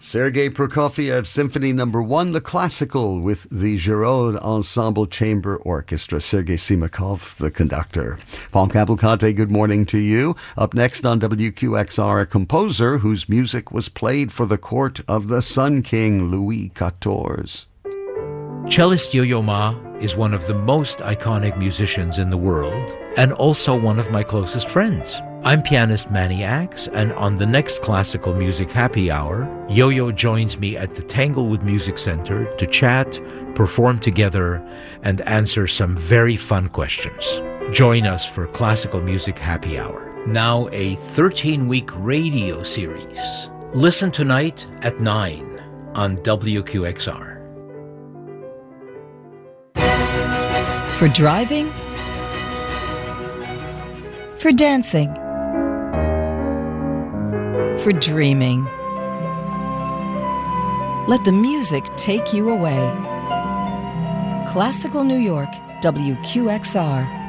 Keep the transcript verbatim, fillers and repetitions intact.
Sergei Prokofiev Symphony Number One, the classical, with the Giraud Ensemble Chamber Orchestra. Sergei Simakov, the conductor. Paul Cavalcante, good morning to you. Up next on W Q X R, a composer whose music was played for the court of the Sun King, Louis the fourteenth. Cellist Yo-Yo Ma is one of the most iconic musicians in the world, and also one of my closest friends. I'm pianist Manny Axe, and on the next Classical Music Happy Hour, Yo-Yo joins me at the Tanglewood Music Center to chat, perform together, and answer some very fun questions. Join us for Classical Music Happy Hour. Now a thirteen-week radio series. Listen tonight at nine on W Q X R. For driving, for dancing, for dreaming. Let the music take you away. Classical New York, W Q X R.